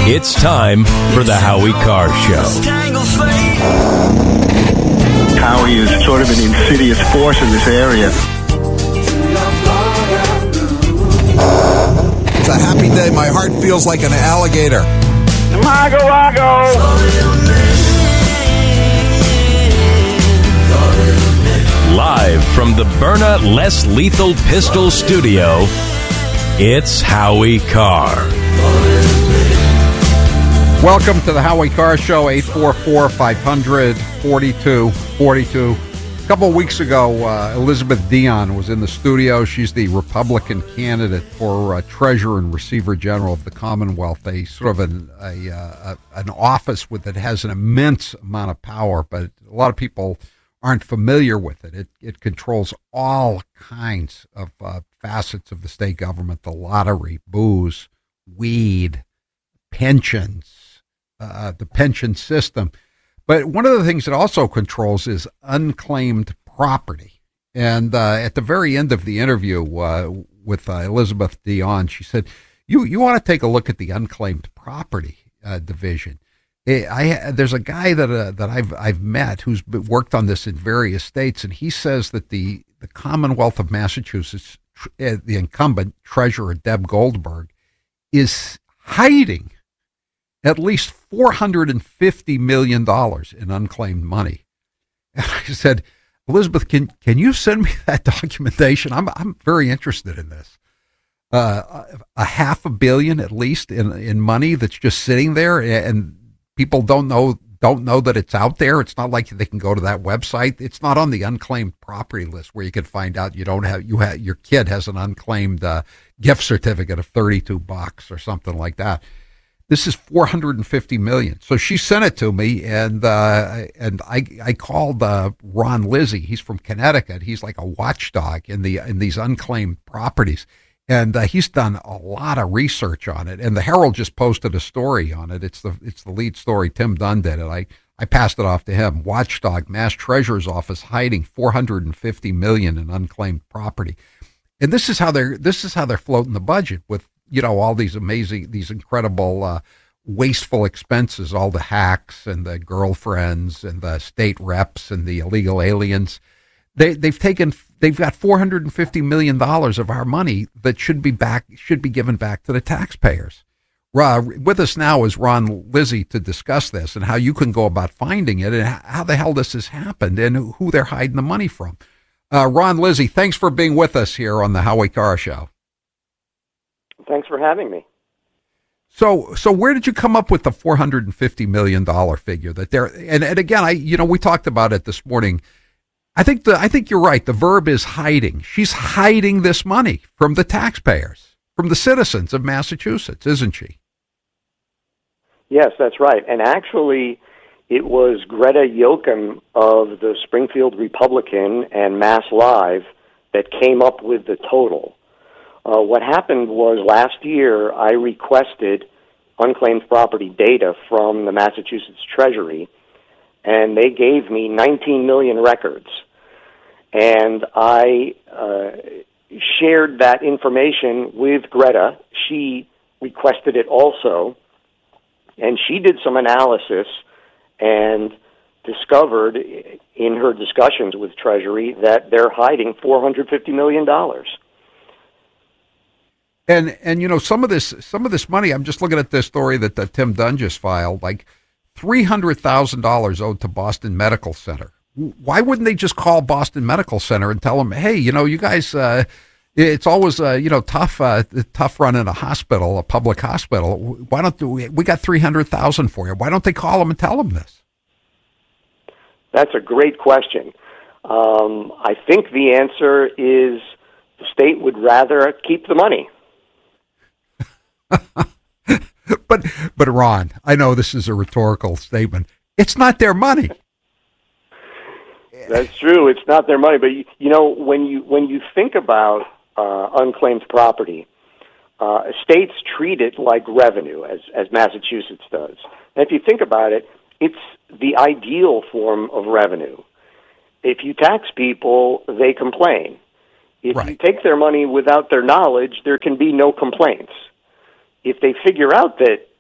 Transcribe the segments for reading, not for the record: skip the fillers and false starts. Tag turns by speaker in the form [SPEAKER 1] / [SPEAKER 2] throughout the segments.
[SPEAKER 1] It's time for the Howie Carr Show.
[SPEAKER 2] Howie is sort of an insidious force in this area.
[SPEAKER 3] It's a happy day. My heart feels like an alligator.
[SPEAKER 2] Mago,
[SPEAKER 1] Live from the Byrna Less Lethal Pistol Studio, it's Howie Carr.
[SPEAKER 4] Welcome to the Howie Carr Show, 844-500-4242. A couple of weeks ago, Elizabeth Dion was in the studio. She's the Republican candidate for Treasurer and Receiver General of the Commonwealth, a sort of an office that has an immense amount of power, but a lot of people aren't familiar with it. It controls all kinds of facets of the state government: the lottery, booze, weed, pensions, the pension system. But one of the things it also controls is unclaimed property. And at the very end of the interview with Elizabeth Dion, she said, you want to take a look at the unclaimed property division. There's a guy that I've met who's worked on this in various states, and he says that the Commonwealth of Massachusetts, the incumbent treasurer, Deb Goldberg, is hiding at least $450 million in unclaimed money. And I said, Elizabeth, can you send me that documentation? I'm very interested in this. A $500 million at least in money that's just sitting there, and people don't know that it's out there. It's not like they can go to that website. It's not on the unclaimed property list where you can find out your kid has an unclaimed gift certificate of $32 or something like that. This is $450 million. So she sent it to me, and I called Ron Lizzie. He's from Connecticut. He's like a watchdog in these unclaimed properties, and he's done a lot of research on it. And the Herald just posted a story on it. It's the lead story. Tim Dunn did it. I passed it off to him. Watchdog, Mass Treasurer's Office hiding $450 million in unclaimed property, and this is how they're floating the budget with, all these incredible, wasteful expenses, all the hacks and the girlfriends and the state reps and the illegal aliens. They've got $450 million of our money that should be given back to the taxpayers. With us now is Ron Lizzie to discuss this and how you can go about finding it and how the hell this has happened and who they're hiding the money from. Ron Lizzie, thanks for being with us here on the Howie Carr Show.
[SPEAKER 5] Thanks for having me.
[SPEAKER 4] So where did you come up with the $450 million figure that they're, and again, we talked about it this morning. I think you're right. The verb is hiding. She's hiding this money from the taxpayers, from the citizens of Massachusetts, isn't she?
[SPEAKER 5] Yes, that's right. And actually, it was Greta Yoakum of the Springfield Republican and Mass Live that came up with the total. What happened was last year I requested unclaimed property data from the Massachusetts Treasury, and they gave me 19 million records. And I shared that information with Greta. She requested it also, and she did some analysis and discovered in her discussions with Treasury that they're hiding $450 million.
[SPEAKER 4] And some of this money, I'm just looking at this story that Tim Dunn just filed, like $300,000 owed to Boston Medical Center. Why wouldn't they just call Boston Medical Center and tell them, hey, you guys, it's always tough running a hospital, a public hospital. Why don't we got $300,000 for you? Why don't they call them and tell them this?
[SPEAKER 5] That's a great question. I think the answer is the state would rather keep the money.
[SPEAKER 4] But Ron, I know this is a rhetorical statement. It's not their money.
[SPEAKER 5] That's true. It's not their money. But when you think about unclaimed property, states treat it like revenue, as Massachusetts does. And if you think about it, it's the ideal form of revenue. If you tax people, they complain. If you take their money without their knowledge, there can be no complaints. If they figure out that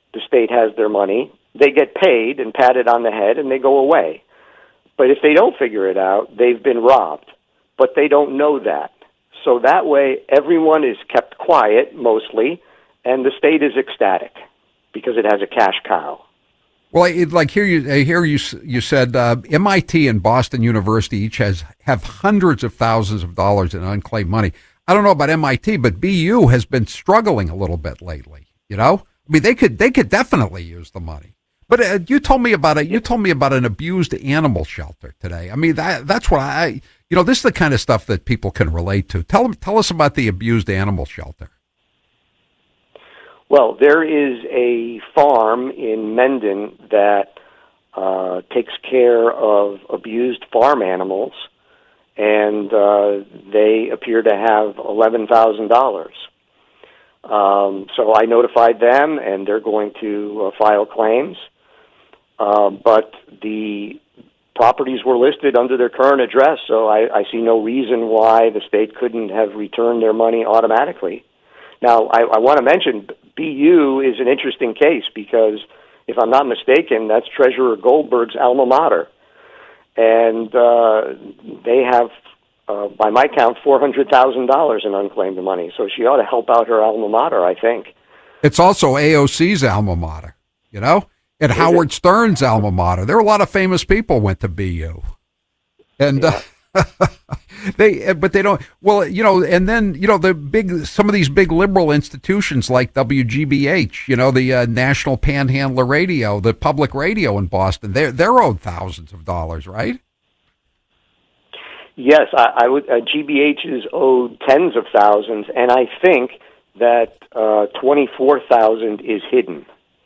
[SPEAKER 5] the state has their money, they get paid and patted on the head, and they go away. But if they don't figure it out, they've been robbed. But they don't know that. So that way, everyone is kept quiet, mostly, and the state is ecstatic because it has a cash cow.
[SPEAKER 4] Well, I hear you said MIT and Boston University each have hundreds of thousands of dollars in unclaimed money. I don't know about MIT, but BU has been struggling a little bit lately. You know, I mean, they could definitely use the money. But you told me about an abused animal shelter today. I mean, that's what this is the kind of stuff that people can relate to. Tell us about the abused animal shelter.
[SPEAKER 5] Well, there is a farm in Mendon that takes care of abused farm animals, and they appear to have $11,000. So I notified them, and they're going to file claims. But the properties were listed under their current address, so I see no reason why the state couldn't have returned their money automatically. Now, I want to mention BU is an interesting case because, if I'm not mistaken, that's Treasurer Goldberg's alma mater. And they have, by my count, $400,000 in unclaimed money. So she ought to help out her alma mater, I think.
[SPEAKER 4] It's also AOC's alma mater, you know? And Howard Stern's alma mater. There are a lot of famous people went to BU. And
[SPEAKER 5] Yeah.
[SPEAKER 4] but they don't. Well, you know, and then some of these big liberal institutions like WGBH, you know, the National Panhandler Radio, the public radio in Boston, they're owed thousands of dollars, right?
[SPEAKER 5] Yes, I would. GBH is owed tens of thousands, and I think that 24,000 is hidden.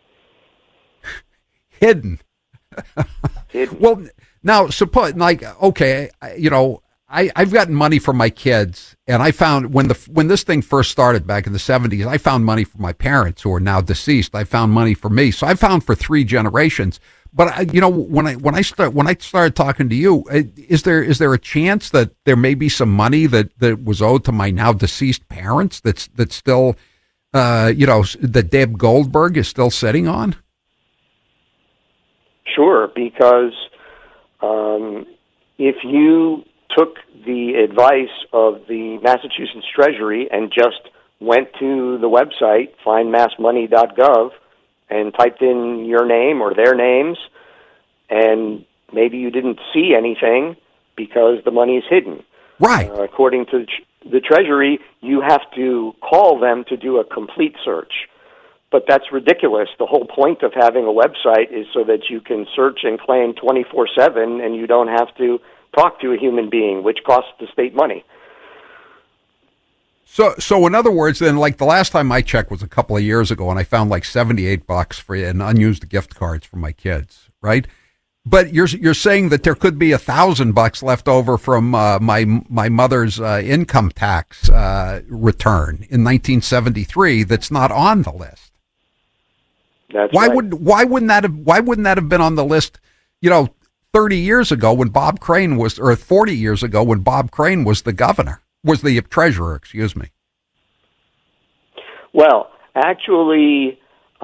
[SPEAKER 4] Hidden. Well, now suppose, okay, you know, I've gotten money from my kids, and I found when this thing first started back in the 70s, I found money for my parents who are now deceased. I found money for me, so I found for 3 generations. But you know, when I started talking to you, is there a chance that there may be some money that was owed to my now deceased parents that's still, that Deb Goldberg is still sitting on?
[SPEAKER 5] Sure, because if you took the advice of the Massachusetts Treasury and just went to the website, findmassmoney.gov, and typed in your name or their names, and maybe you didn't see anything because the money is hidden.
[SPEAKER 4] Right.
[SPEAKER 5] According to the Treasury, you have to call them to do a complete search. But that's ridiculous. The whole point of having a website is so that you can search and claim 24/7, and you don't have to talk to a human being, which costs the state money.
[SPEAKER 4] So in other words, then, like the last time I checked was a couple of years ago, and I found like $78 for an unused gift cards for my kids, right? But you're saying that there could be $1,000 left over from my mother's income tax return in 1973 that's not on the list.
[SPEAKER 5] That's
[SPEAKER 4] why
[SPEAKER 5] right.
[SPEAKER 4] why wouldn't that have been on the list? You know, 30 years ago when Bob Crane was, or 40 years ago when Bob Crane was the treasurer, excuse me.
[SPEAKER 5] Well, actually,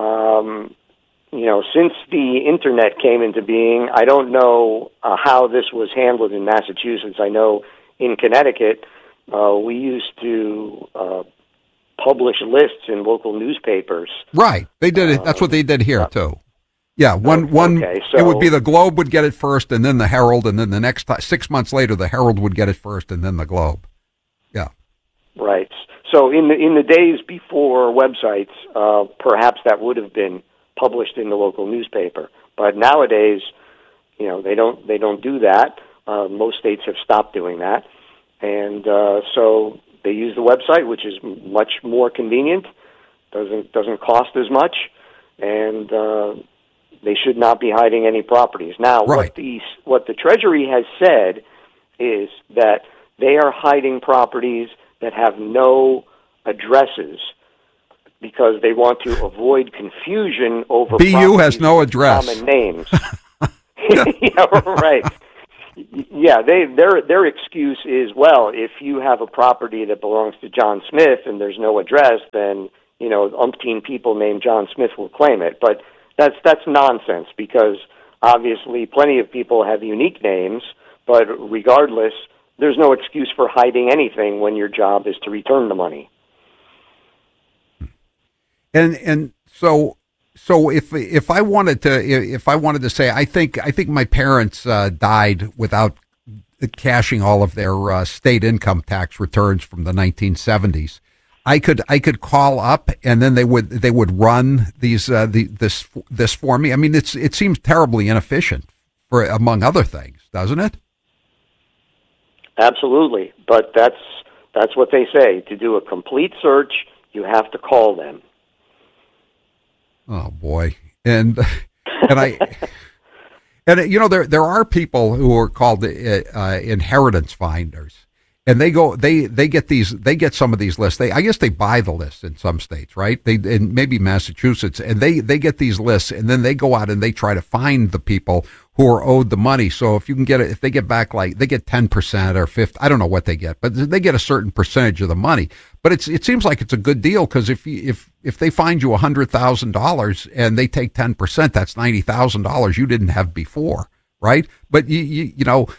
[SPEAKER 5] since the internet came into being, I don't know how this was handled in Massachusetts. I know in Connecticut, we used to publish lists in local newspapers.
[SPEAKER 4] Right. They did it. That's what they did here too. Yeah.
[SPEAKER 5] Okay, so
[SPEAKER 4] it would be the Globe would get it first, and then the Herald, and then the next 6 months later, the Herald would get it first, and then the Globe. Yeah.
[SPEAKER 5] Right. So in the days before websites, perhaps that would have been published in the local newspaper. But nowadays, they don't do that. Most states have stopped doing that, and so they use the website, which is much more convenient. Doesn't cost as much, and they should not be hiding any properties. Now,
[SPEAKER 4] right.
[SPEAKER 5] what the Treasury has said is that they are hiding properties that have no addresses because they want to avoid confusion over
[SPEAKER 4] BU has no address.
[SPEAKER 5] Common names. Yeah, right. Yeah, their excuse is, well, if you have a property that belongs to John Smith and there's no address, then umpteen people named John Smith will claim it. But that's nonsense, because obviously plenty of people have unique names, but regardless, there's no excuse for hiding anything when your job is to return the money.
[SPEAKER 4] And so if I wanted to say I think my parents died without cashing all of their state income tax returns from the 1970s, I could call up and then they would run this for me. I mean, it seems terribly inefficient, for among other things, doesn't it?
[SPEAKER 5] Absolutely, but that's what they say. To do a complete search, you have to call them.
[SPEAKER 4] Oh boy, and there are people who are called inheritance finders, and they get some of these lists. I guess they buy the lists in some states, right? And maybe Massachusetts, and they get these lists, and then they go out and they try to find the people who are owed the money. So if you can get it, if they get back, like they get 10% or 50%, I don't know what they get, but they get a certain percentage of the money. But it seems like it's a good deal, because if they find you $100,000 and they take 10%, that's $90,000 you didn't have before, right? But you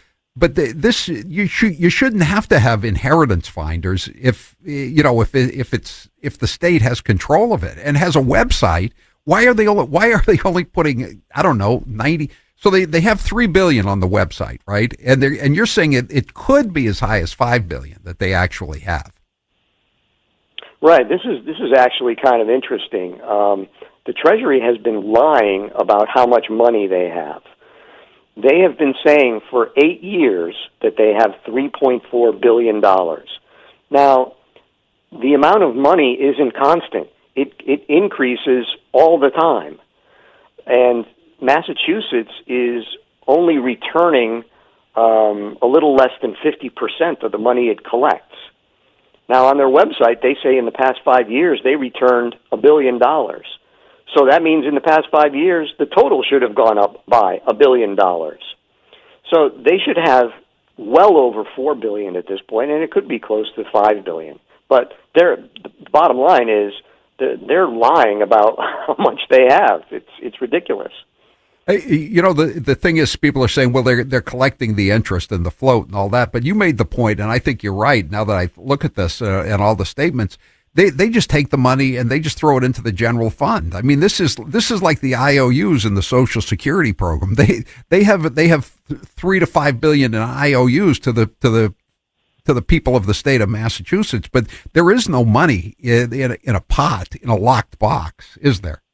[SPEAKER 4] shouldn't have to have inheritance finders if the state has control of it and has a website. Why are they only putting, I don't know, 90? So they have $3 billion on the website, right? And you're saying it could be as high as $5 billion that they actually have.
[SPEAKER 5] Right. This is actually kind of interesting. The Treasury has been lying about how much money they have. They have been saying for 8 years that they have $3.4 billion. Now, the amount of money isn't constant. It increases all the time. And Massachusetts is only returning a little less than 50% of the money it collects. Now, on their website, they say in the past 5 years they returned $1 billion. So that means in the past 5 years, the total should have gone up by $1 billion. So they should have well over $4 billion at this point, and it could be close to $5 billion. But the bottom line is they're lying about how much they have. It's ridiculous.
[SPEAKER 4] The thing is, people are saying, well, they're collecting the interest and the float and all that. But you made the point, and I think you're right. Now that I look at this and all the statements, they just take the money and they just throw it into the general fund. I mean, this is like the IOUs in the Social Security program. They have $3 to $5 billion in IOUs to the people of the state of Massachusetts, but there is no money in a pot, in a locked box, is there?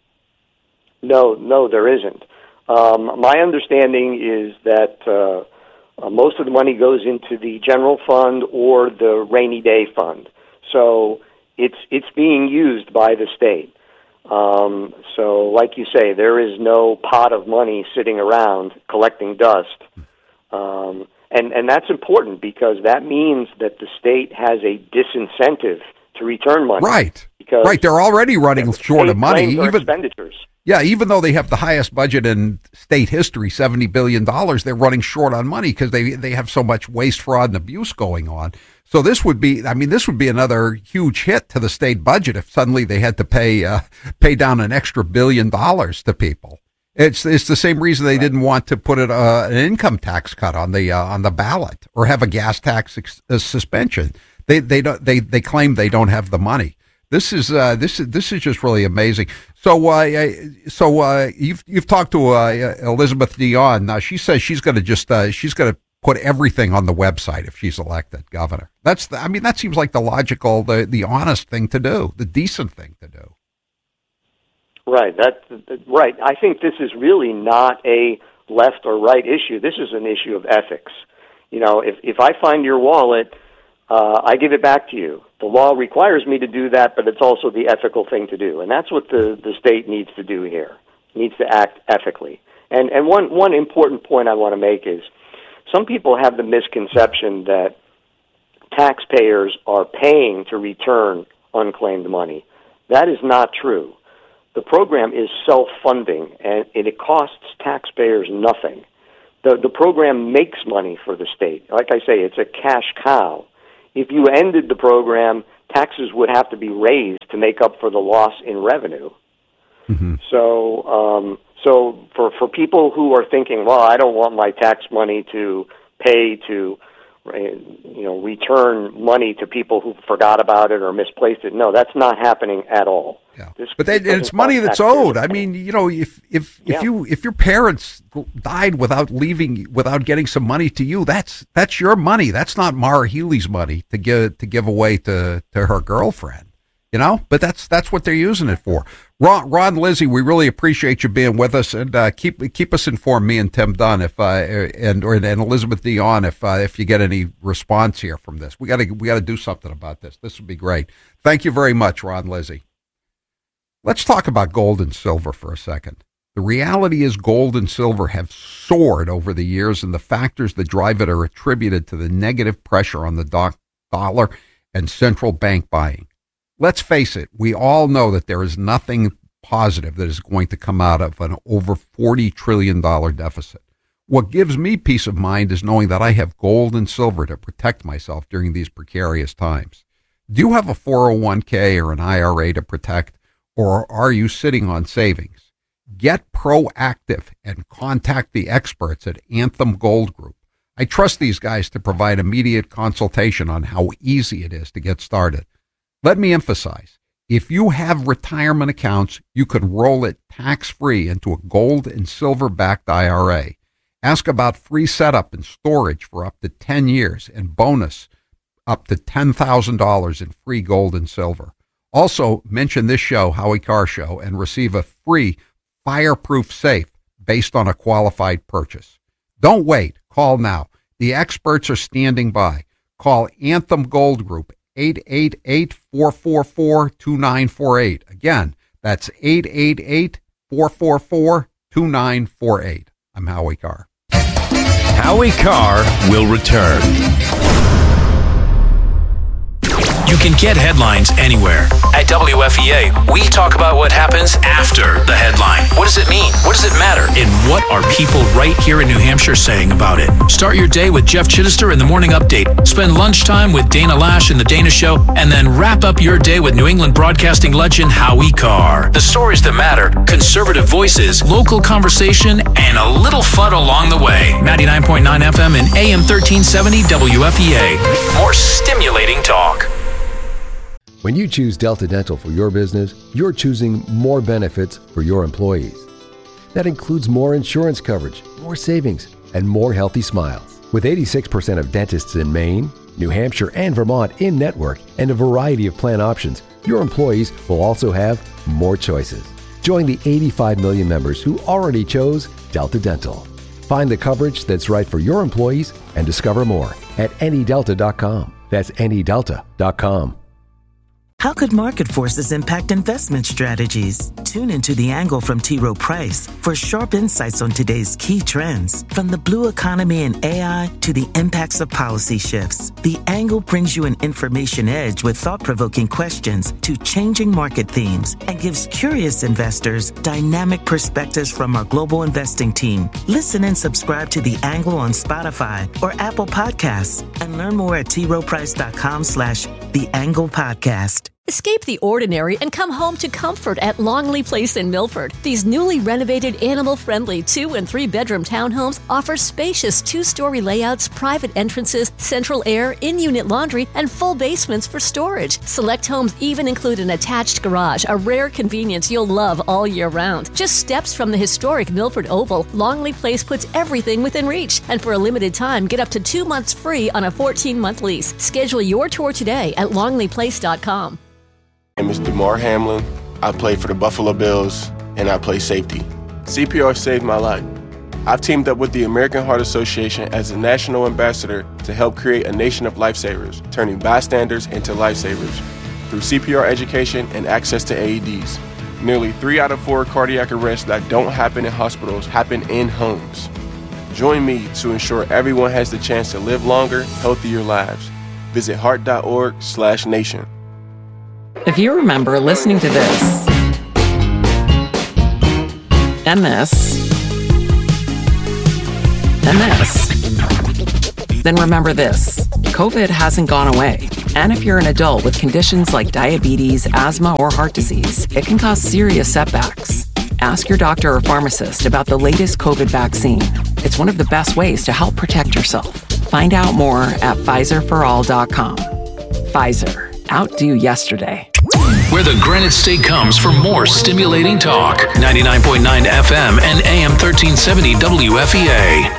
[SPEAKER 5] No, there isn't. My understanding is that most of the money goes into the general fund or the rainy day fund. So it's being used by the state. So like you say, there is no pot of money sitting around collecting dust. And that's important, because that means that the state has a disincentive to return money.
[SPEAKER 4] Right. Right. They're already running short of money.
[SPEAKER 5] Even expenditures.
[SPEAKER 4] Yeah, even though they have the highest budget in state history, $70 billion, they're running short on money because they have so much waste, fraud, and abuse going on. So this would be another huge hit to the state budget if suddenly they had to pay down an extra $1 billion to people. It's the same reason they didn't want to put an income tax cut on the ballot or have a gas tax suspension. They claim they don't have the money. This is just really amazing. So you've talked to Elizabeth Dionne. Now she says she's going to put everything on the website if she's elected governor. That seems like the logical, the honest thing to do, the decent thing to do.
[SPEAKER 5] Right. Right. I think this is really not a left or right issue. This is an issue of ethics. If I find your wallet, I give it back to you. The law requires me to do that, but it's also the ethical thing to do. And that's what the state needs to do here. It needs to act ethically. And one important point I want to make is some people have the misconception that taxpayers are paying to return unclaimed money. That is not true. The program is self-funding, and it costs taxpayers nothing. The program makes money for the state. Like I say, it's a cash cow. If you ended the program, taxes would have to be raised to make up for the loss in revenue.
[SPEAKER 4] Mm-hmm.
[SPEAKER 5] So for people who are thinking, well, I don't want my tax money to pay to, return money to people who forgot about it or misplaced it. No, that's not happening at all.
[SPEAKER 4] Yeah. It's money that's owed. I mean, if your parents died without getting some money to you, that's your money. That's not Mara Healy's money to give away to her girlfriend. But that's what they're using it for. Ron, Lizzie, we really appreciate you being with us, and keep us informed, me and Tim Dunn, and Elizabeth Dion, if you get any response here from this. We got to do something about this. This would be great. Thank you very much, Ron, Lizzie. Let's talk about gold and silver for a second. The reality is gold and silver have soared over the years, and the factors that drive it are attributed to the negative pressure on the dollar and central bank buying. Let's face it, we all know that there is nothing positive that is going to come out of an over $40 trillion deficit. What gives me peace of mind is knowing that I have gold and silver to protect myself during these precarious times. Do you have a 401k or an IRA to protect, or are you sitting on savings? Get proactive and contact the experts at Anthem Gold Group. I trust these guys to provide immediate consultation on how easy it is to get started. Let me emphasize, if you have retirement accounts, you could roll it tax-free into a gold and silver-backed IRA. Ask about free setup and storage for up to 10 years and bonus up to $10,000 in free gold and silver. Also, mention this show, Howie Carr Show, and receive a free fireproof safe based on a qualified purchase. Don't wait. Call now. The experts are standing by. Call Anthem Gold Group, 888-444-2948. Again, that's 888-444-2948. I'm Howie Carr.
[SPEAKER 1] Howie Carr will return.
[SPEAKER 6] You can get headlines anywhere. At WFEA, we talk about what happens after the headline. What does it mean? What does it matter? And what are people right here in New Hampshire saying about it? Start your day with Jeff Chittister in the Morning Update. Spend lunchtime with Dana Lash in the Dana Show, and then wrap up your day with New England broadcasting legend Howie Carr. The stories that matter, conservative voices, local conversation, and a little fun along the way. 99.9 FM and AM 1370 WFEA. More stimulating talk.
[SPEAKER 7] When you choose Delta Dental for your business, you're choosing more benefits for your employees. That includes more insurance coverage, more savings, and more healthy smiles. With 86% of dentists in Maine, New Hampshire, and Vermont in network and a variety of plan options, your employees will also have more choices. Join the 85 million members who already chose Delta Dental. Find the coverage that's right for your employees and discover more at anydelta.com. That's anydelta.com.
[SPEAKER 8] How could market forces impact investment strategies? Tune into The Angle from T. Rowe Price for sharp insights on today's key trends. From the blue economy and AI to the impacts of policy shifts, The Angle brings you an information edge with thought-provoking questions to changing market themes and gives curious investors dynamic perspectives from our global investing team. Listen and subscribe to The Angle on Spotify or Apple Podcasts and learn more at troweprice.com/The Angle Podcast.
[SPEAKER 9] Escape the ordinary and come home to comfort at Longley Place in Milford. These newly renovated, animal-friendly 2- and 3-bedroom townhomes offer spacious 2-story layouts, private entrances, central air, in-unit laundry, and full basements for storage. Select homes even include an attached garage, a rare convenience you'll love all year round. Just steps from the historic Milford Oval, Longley Place puts everything within reach. And for a limited time, get up to 2 months free on a 14-month lease. Schedule your tour today at longleyplace.com.
[SPEAKER 10] My name is DeMar Hamlin. I play for the Buffalo Bills, and I play safety. CPR saved my life. I've teamed up with the American Heart Association as a national ambassador to help create a nation of lifesavers, turning bystanders into lifesavers through CPR education and access to AEDs. Nearly 3 out of 4 cardiac arrests that don't happen in hospitals happen in homes. Join me to ensure everyone has the chance to live longer, healthier lives. Visit heart.org/nation.
[SPEAKER 11] If you remember listening to this, and this, and this, then remember this. COVID hasn't gone away, And if you're an adult with conditions like diabetes, asthma, or heart disease, it can cause serious setbacks. Ask your doctor or pharmacist about the latest COVID vaccine. It's one of the best ways to help protect yourself. Find out more at PfizerForAll.com. Pfizer. Outdo yesterday.
[SPEAKER 6] Where the Granite State comes for more stimulating talk. 99.9 FM and AM 1370 WFEA.